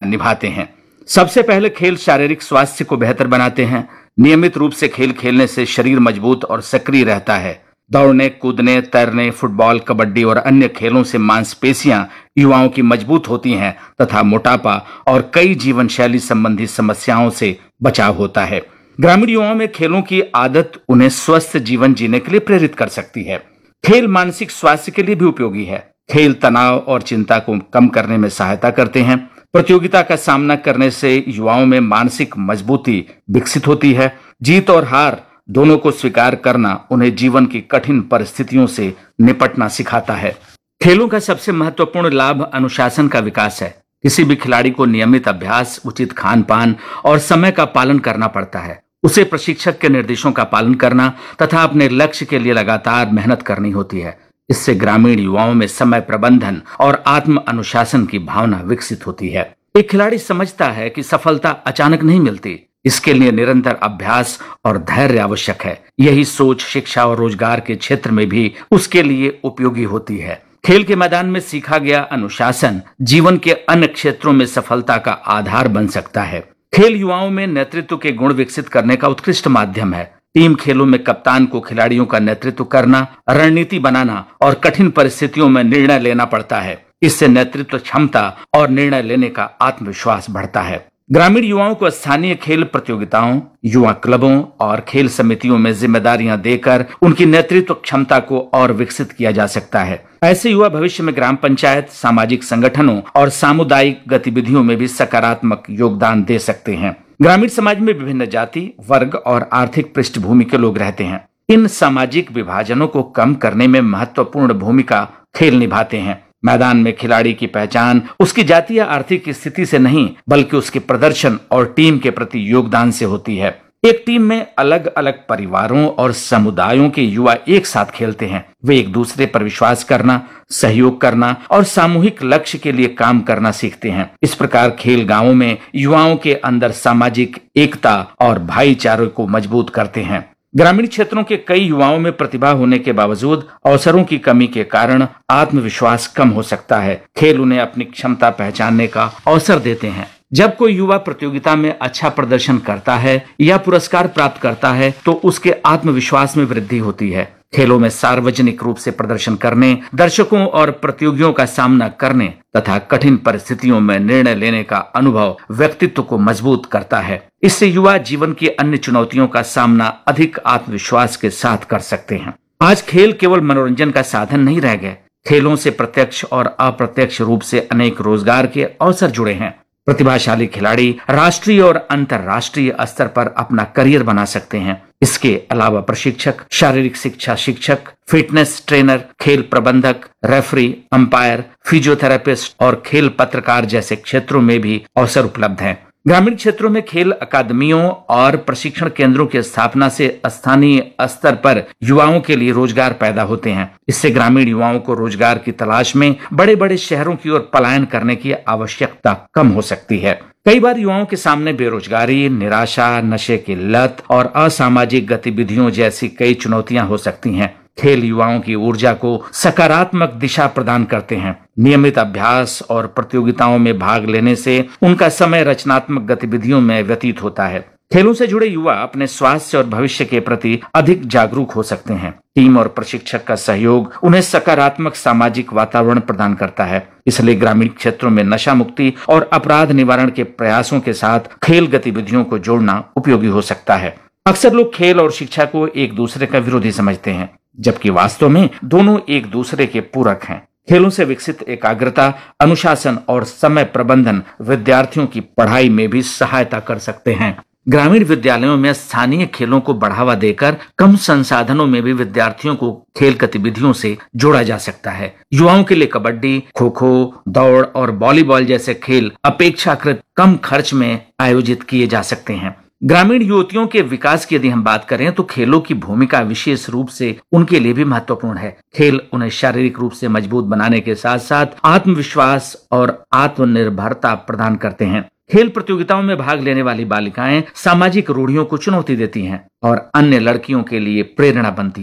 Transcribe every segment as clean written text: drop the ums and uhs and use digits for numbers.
निभाते हैं। सबसे पहले खेल शारीरिक स्वास्थ्य को बेहतर बनाते हैं। नियमित रूप से खेल खेलने से शरीर मजबूत और सक्रिय रहता है। दौड़ने, कूदने, तैरने, फुटबॉल, कबड्डी और अन्य खेलों से मांसपेशियां युवाओं की मजबूत होती हैं तथा मोटापा और कई जीवन शैली संबंधी समस्याओं से बचाव होता है। ग्रामीण युवाओं में खेलों की आदत उन्हें स्वस्थ जीवन जीने के लिए प्रेरित कर सकती है। खेल मानसिक स्वास्थ्य के लिए भी उपयोगी है। खेल तनाव और चिंता को कम करने में सहायता करते हैं। प्रतियोगिता का सामना करने से युवाओं में मानसिक मजबूती विकसित होती है। जीत और हार दोनों को स्वीकार करना उन्हें जीवन की कठिन परिस्थितियों से निपटना सिखाता है। खेलों का सबसे महत्वपूर्ण लाभ अनुशासन का विकास है। किसी भी खिलाड़ी को नियमित अभ्यास, उचित खान पान और समय का पालन करना पड़ता है। उसे प्रशिक्षक के निर्देशों का पालन करना तथा अपने लक्ष्य के लिए लगातार मेहनत करनी होती है। इससे ग्रामीण युवाओं में समय प्रबंधन और आत्म अनुशासन की भावना विकसित होती है। एक खिलाड़ी समझता है कि सफलता अचानक नहीं मिलती, इसके लिए निरंतर अभ्यास और धैर्य आवश्यक है। यही सोच शिक्षा और रोजगार के क्षेत्र में भी उसके लिए उपयोगी होती है। खेल के मैदान में सीखा गया अनुशासन जीवन के अन्य क्षेत्रों में सफलता का आधार बन सकता है। खेल युवाओं में नेतृत्व के गुण विकसित करने का उत्कृष्ट माध्यम है। टीम खेलों में कप्तान को खिलाड़ियों का नेतृत्व करना, रणनीति बनाना और कठिन परिस्थितियों में निर्णय लेना पड़ता है। इससे नेतृत्व क्षमता और निर्णय लेने का आत्मविश्वास बढ़ता है। ग्रामीण युवाओं को स्थानीय खेल प्रतियोगिताओं, युवा क्लबों और खेल समितियों में जिम्मेदारियां देकर उनकी नेतृत्व क्षमता को और विकसित किया जा सकता है। ऐसे युवा भविष्य में ग्राम पंचायत, सामाजिक संगठनों और सामुदायिक गतिविधियों में भी सकारात्मक योगदान दे सकते हैं। ग्रामीण समाज में विभिन्न जाति, वर्ग और आर्थिक पृष्ठभूमि के लोग रहते हैं। इन सामाजिक विभाजनों को कम करने में महत्वपूर्ण भूमिका खेल निभाते हैं। मैदान में खिलाड़ी की पहचान उसकी जाति या आर्थिक स्थिति से नहीं, बल्कि उसके प्रदर्शन और टीम के प्रति योगदान से होती है। एक टीम में अलग अलग परिवारों और समुदायों के युवा एक साथ खेलते हैं। वे एक दूसरे पर विश्वास करना, सहयोग करना और सामूहिक लक्ष्य के लिए काम करना सीखते हैं। इस प्रकार खेल गांवों में युवाओं के अंदर सामाजिक एकता और भाईचारे को मजबूत करते हैं। ग्रामीण क्षेत्रों के कई युवाओं में प्रतिभा होने के बावजूद अवसरों की कमी के कारण आत्मविश्वास कम हो सकता है। खेल उन्हें अपनी क्षमता पहचानने का अवसर देते हैं। जब कोई युवा प्रतियोगिता में अच्छा प्रदर्शन करता है या पुरस्कार प्राप्त करता है तो उसके आत्मविश्वास में वृद्धि होती है। खेलों में सार्वजनिक रूप से प्रदर्शन करने, दर्शकों और प्रतियोगियों का सामना करने तथा कठिन परिस्थितियों में निर्णय लेने का अनुभव व्यक्तित्व को मजबूत करता है। इससे युवा जीवन की अन्य चुनौतियों का सामना अधिक आत्मविश्वास के साथ कर सकते हैं। आज खेल केवल मनोरंजन का साधन नहीं रह गए। खेलों से प्रत्यक्ष और अप्रत्यक्ष रूप से अनेक रोजगार के अवसर जुड़े हैं। प्रतिभाशाली खिलाड़ी राष्ट्रीय और अंतर्राष्ट्रीय स्तर पर अपना करियर बना सकते हैं। इसके अलावा प्रशिक्षक, शारीरिक शिक्षा शिक्षक, फिटनेस ट्रेनर, खेल प्रबंधक, रेफरी, अंपायर, फिजियोथेरेपिस्ट और खेल पत्रकार जैसे क्षेत्रों में भी अवसर उपलब्ध हैं। ग्रामीण क्षेत्रों में खेल अकादमियों और प्रशिक्षण केंद्रों की स्थापना से स्थानीय स्तर पर युवाओं के लिए रोजगार पैदा होते हैं। इससे ग्रामीण युवाओं को रोजगार की तलाश में बड़े बड़े शहरों की ओर पलायन करने की आवश्यकता कम हो सकती है। कई बार युवाओं के सामने बेरोजगारी, निराशा, नशे की लत और असामाजिक गतिविधियों जैसी कई चुनौतियां हो सकती हैं। खेल युवाओं की ऊर्जा को सकारात्मक दिशा प्रदान करते हैं। नियमित अभ्यास और प्रतियोगिताओं में भाग लेने से उनका समय रचनात्मक गतिविधियों में व्यतीत होता है। खेलों से जुड़े युवा अपने स्वास्थ्य और भविष्य के प्रति अधिक जागरूक हो सकते हैं। टीम और प्रशिक्षक का सहयोग उन्हें सकारात्मक सामाजिक वातावरण प्रदान करता है। इसलिए ग्रामीण क्षेत्रों में नशा मुक्ति और अपराध निवारण के प्रयासों के साथ खेल गतिविधियों को जोड़ना उपयोगी हो सकता है। अक्सर लोग खेल और शिक्षा को एक दूसरे का विरोधी समझते हैं, जबकि वास्तव में दोनों एक दूसरे के पूरक हैं। खेलों से विकसित एकाग्रता, अनुशासन और समय प्रबंधन विद्यार्थियों की पढ़ाई में भी सहायता कर सकते हैं। ग्रामीण विद्यालयों में स्थानीय खेलों को बढ़ावा देकर कम संसाधनों में भी विद्यार्थियों को खेल गतिविधियों से जोड़ा जा सकता है। युवाओं के लिए कबड्डी, खो खो, दौड़ और वॉलीबॉल जैसे खेल अपेक्षाकृत कम खर्च में आयोजित किए जा सकते हैं। ग्रामीण युवतियों के विकास की यदि हम बात करें तो खेलों की भूमिका विशेष रूप से उनके लिए भी महत्वपूर्ण है। खेल उन्हें शारीरिक रूप से मजबूत बनाने के साथ साथ आत्मविश्वास और आत्मनिर्भरता प्रदान करते हैं। खेल प्रतियोगिताओं में भाग लेने वाली बालिकाएं सामाजिक रूढ़ियों को चुनौती देती हैं और अन्य लड़कियों के लिए प्रेरणा बनती हैं।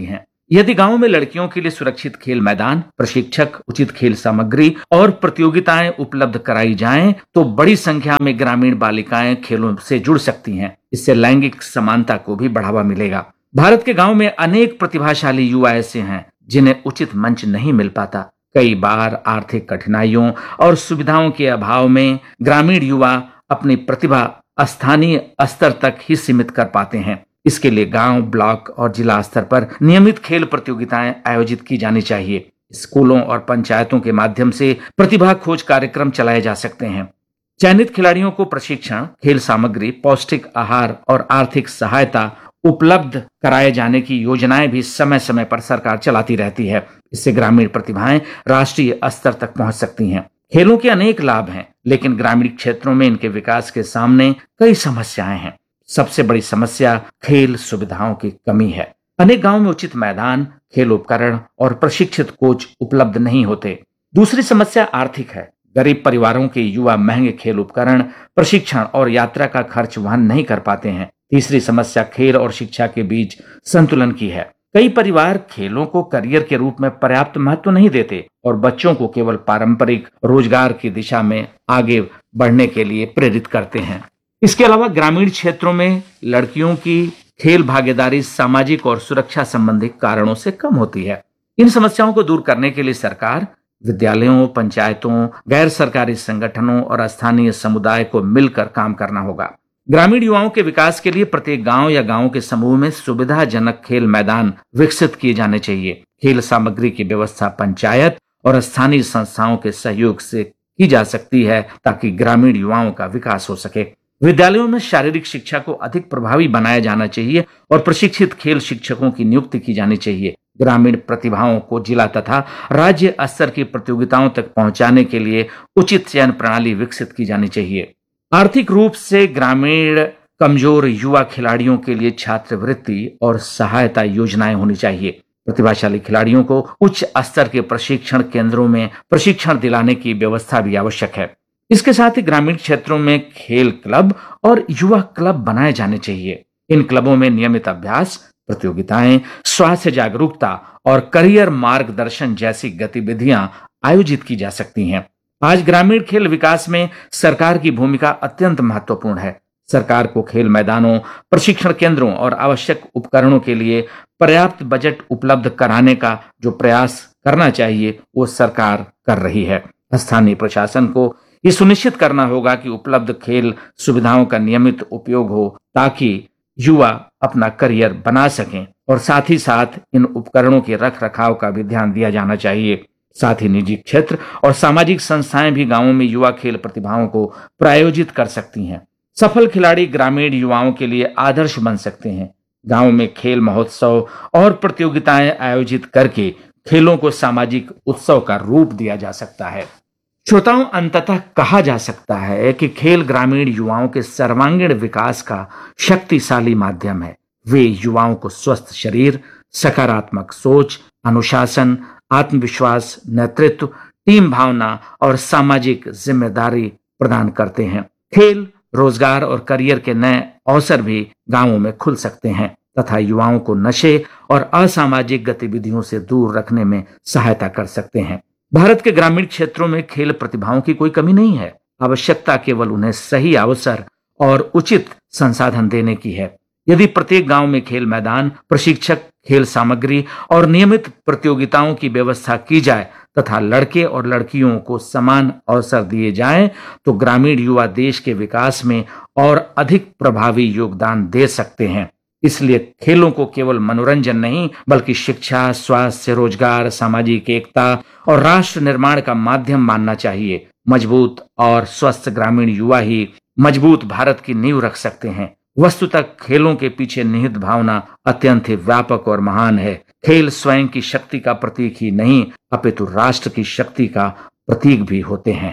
यदि गांव में लड़कियों के लिए सुरक्षित खेल मैदान, प्रशिक्षक, उचित खेल सामग्री और प्रतियोगिताएं उपलब्ध कराई जाएं, तो बड़ी संख्या में ग्रामीण बालिकाएं खेलों से जुड़ सकती हैं। इससे लैंगिक समानता को भी बढ़ावा मिलेगा। भारत के गांव में अनेक प्रतिभाशाली युवा ऐसे हैं जिन्हें उचित मंच नहीं मिल पाता। कई बार आर्थिक कठिनाइयों और सुविधाओं के अभाव में ग्रामीण युवा अपनी प्रतिभा स्थानीय स्तर तक ही सीमित कर पाते हैं। इसके लिए गांव, ब्लॉक और जिला स्तर पर नियमित खेल प्रतियोगिताएं आयोजित की जानी चाहिए। स्कूलों और पंचायतों के माध्यम से प्रतिभा खोज कार्यक्रम चलाए जा सकते हैं। चयनित खिलाड़ियों को प्रशिक्षण, खेल सामग्री, पौष्टिक आहार और आर्थिक सहायता उपलब्ध कराए जाने की योजनाएं भी समय समय पर सरकार चलाती रहती है। इससे ग्रामीण प्रतिभाएं राष्ट्रीय स्तर तक पहुंच सकती हैं। खेलों के अनेक लाभ हैं, लेकिन ग्रामीण क्षेत्रों में इनके विकास के सामने कई समस्याएं हैं। सबसे बड़ी समस्या खेल सुविधाओं की कमी है। अनेक गांवों में उचित मैदान, खेल उपकरण और प्रशिक्षित कोच उपलब्ध नहीं होते। दूसरी समस्या आर्थिक है। गरीब परिवारों के युवा महंगे खेल उपकरण, प्रशिक्षण और यात्रा का खर्च वहन नहीं कर पाते हैं। तीसरी समस्या खेल और शिक्षा के बीच संतुलन की है। कई परिवार खेलों को करियर के रूप में पर्याप्त महत्व नहीं देते और बच्चों को केवल पारंपरिक रोजगार की दिशा में आगे बढ़ने के लिए प्रेरित करते हैं। इसके अलावा ग्रामीण क्षेत्रों में लड़कियों की खेल भागीदारी सामाजिक और सुरक्षा संबंधी कारणों से कम होती है। इन समस्याओं को दूर करने के लिए सरकार, विद्यालयों, पंचायतों, गैर सरकारी संगठनों और स्थानीय समुदाय को मिलकर काम करना होगा। ग्रामीण युवाओं के विकास के लिए प्रत्येक गांव या गांव के समूह में सुविधाजनक खेल मैदान विकसित किए जाने चाहिए। खेल सामग्री की व्यवस्था पंचायत और स्थानीय संस्थाओं के सहयोग से की जा सकती है ताकि ग्रामीण युवाओं का विकास हो सके। विद्यालयों में शारीरिक शिक्षा को अधिक प्रभावी बनाया जाना चाहिए और प्रशिक्षित खेल शिक्षकों की नियुक्ति की जानी चाहिए। ग्रामीण प्रतिभाओं को जिला तथा राज्य स्तर की प्रतियोगिताओं तक पहुंचाने के लिए उचित चयन प्रणाली विकसित की जानी चाहिए। आर्थिक रूप से ग्रामीण कमजोर युवा खिलाड़ियों के लिए छात्रवृत्ति और सहायता योजनाएं होनी चाहिए। प्रतिभाशाली खिलाड़ियों को उच्च स्तर के प्रशिक्षण केंद्रों में प्रशिक्षण दिलाने की व्यवस्था भी आवश्यक है। इसके साथ ही ग्रामीण क्षेत्रों में खेल क्लब और युवा क्लब बनाए जाने चाहिए। इन क्लबों में नियमित अभ्यास, प्रतियोगिताएं, स्वास्थ्य जागरूकता और करियर मार्गदर्शन जैसी गतिविधियां आयोजित की जा सकती हैं। आज ग्रामीण खेल विकास में सरकार की भूमिका अत्यंत महत्वपूर्ण है। सरकार को खेल मैदानों, प्रशिक्षण केंद्रों और आवश्यक उपकरणों के लिए पर्याप्त बजट उपलब्ध कराने का जो प्रयास करना चाहिए वो सरकार कर रही है। स्थानीय प्रशासन को ये सुनिश्चित करना होगा कि उपलब्ध खेल सुविधाओं का नियमित उपयोग हो ताकि युवा अपना करियर बना सकें और साथ ही साथ इन उपकरणों के रख रखाव का भी ध्यान दिया जाना चाहिए। साथ ही निजी क्षेत्र और सामाजिक संस्थाएं भी गांवों में युवा खेल प्रतिभाओं को प्रायोजित कर सकती हैं। सफल खिलाड़ी ग्रामीण युवाओं के लिए आदर्श बन सकते हैं। गांव में खेल महोत्सव और प्रतियोगिताएं आयोजित करके खेलों को सामाजिक उत्सव का रूप दिया जा सकता है। श्रोताओं, अंततः कहा जा सकता है कि खेल ग्रामीण युवाओं के सर्वांगीण विकास का शक्तिशाली माध्यम है। वे युवाओं को स्वस्थ शरीर, सकारात्मक सोच, अनुशासन, आत्मविश्वास, नेतृत्व, टीम भावना और सामाजिक जिम्मेदारी प्रदान करते हैं। खेल, रोजगार और करियर के नए अवसर भी गांवों में खुल सकते हैं तथा युवाओं को नशे और असामाजिक गतिविधियों से दूर रखने में सहायता कर सकते हैं। भारत के ग्रामीण क्षेत्रों में खेल प्रतिभाओं की कोई कमी नहीं है। आवश्यकता केवल उन्हें सही अवसर और उचित संसाधन देने की है। यदि प्रत्येक गांव में खेल मैदान, प्रशिक्षक, खेल सामग्री और नियमित प्रतियोगिताओं की व्यवस्था की जाए तथा लड़के और लड़कियों को समान अवसर दिए जाएं, तो ग्रामीण युवा देश के विकास में और अधिक प्रभावी योगदान दे सकते हैं। इसलिए खेलों को केवल मनोरंजन नहीं बल्कि शिक्षा, स्वास्थ्य, रोजगार, सामाजिक एकता और राष्ट्र निर्माण का माध्यम मानना चाहिए। मजबूत और स्वस्थ ग्रामीण युवा ही मजबूत भारत की नींव रख सकते हैं। वस्तुतः खेलों के पीछे निहित भावना अत्यंत ही व्यापक और महान है। खेल स्वयं की शक्ति का प्रतीक ही नहीं अपितु राष्ट्र की शक्ति का प्रतीक भी होते हैं।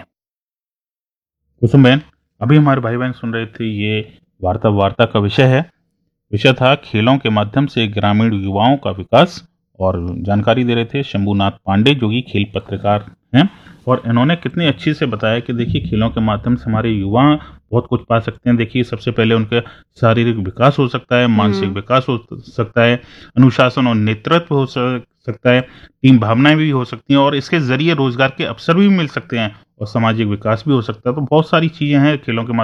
कुसुम बहन, अभी हमारे भाई बहन सुन रहे थे, ये वार्ता का विषय था खेलों के माध्यम से ग्रामीण युवाओं का विकास, और जानकारी दे रहे थे शंभुनाथ पांडे जो कि खेल पत्रकार हैं। और इन्होंने कितनी अच्छी से बताया कि देखिए खेलों के माध्यम से हमारे युवा बहुत कुछ पा सकते हैं। देखिए, सबसे पहले उनका शारीरिक विकास हो सकता है, मानसिक विकास हो सकता है, अनुशासन और नेतृत्व हो सकता है, टीम भावनाएं भी हो सकती हैं और इसके जरिए रोजगार के अवसर भी मिल सकते हैं और सामाजिक विकास भी हो सकता है। तो बहुत सारी चीजें हैं खेलों के